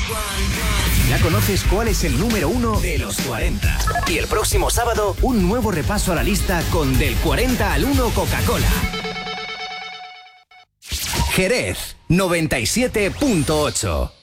Ya conoces cuál es el número 1 de los 40. Y el próximo sábado, un nuevo repaso a la lista con Del 40 al 1 Coca-Cola. Jerez 97.8.